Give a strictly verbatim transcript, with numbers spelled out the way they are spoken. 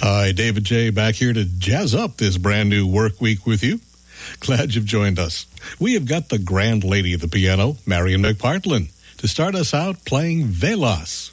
Hi, David J. back here to jazz up this brand new work week with you. Glad you've joined us. We have got the grand lady of the piano, Marian McPartlin, to start us out playing Velas.